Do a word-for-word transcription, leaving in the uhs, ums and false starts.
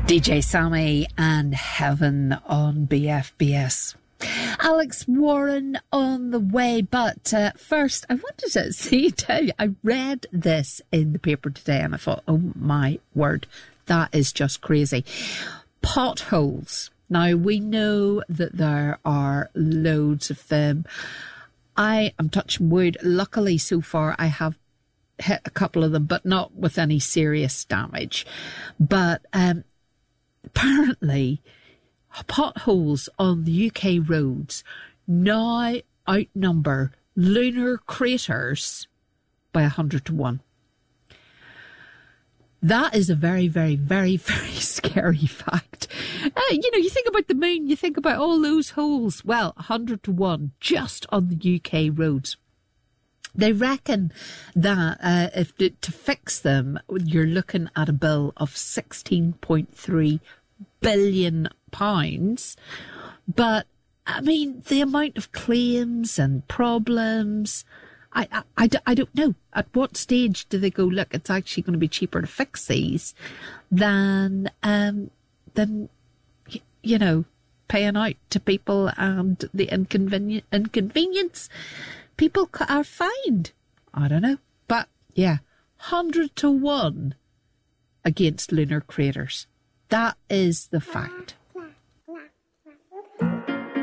D J Sammy and Heaven on B F B S. Alex Warren on the way, but uh, first I wanted to see, tell you, I read this in the paper today and I thought, oh my word, that is just crazy. Potholes. Now, we know that there are loads of them. I am touching wood. Luckily, so far, I have hit a couple of them, but not with any serious damage. But um, apparently, potholes on the U K roads now outnumber lunar craters by one hundred to one. That is a very, very, very, very scary fact. Uh, you know, you think about the moon, you think about all those holes. Well, one hundred to one just on the U K roads. They reckon that uh, if to, to fix them, you're looking at a bill of sixteen point three billion pounds. But, I mean, the amount of claims and problems, I, I, I, I don't know. At what stage do they go, look, it's actually going to be cheaper to fix these than, um, than y- you know, paying out to people and the inconvenience, inconvenience people are fined. I don't know. But, yeah, one hundred to one against lunar craters. That is the fact.